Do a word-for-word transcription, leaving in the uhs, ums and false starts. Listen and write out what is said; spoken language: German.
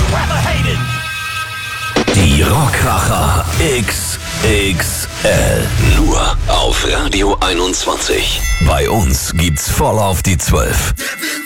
Die Rockracher X X L. Nur auf Radio einundzwanzig. Bei uns gibt's voll auf die zwölf.